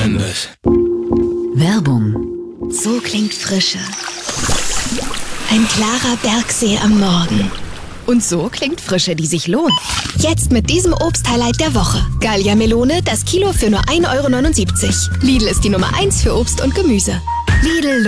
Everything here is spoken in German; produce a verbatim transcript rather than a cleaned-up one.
Members. Werbung. So klingt Frische. Ein klarer Bergsee am Morgen. Und so klingt Frische, die sich lohnt. Jetzt mit diesem Obst-Highlight der Woche. Gallia Melone, das Kilo für nur ein Euro neunundsiebzig. Lidl ist die Nummer eins für Obst und Gemüse. Lidl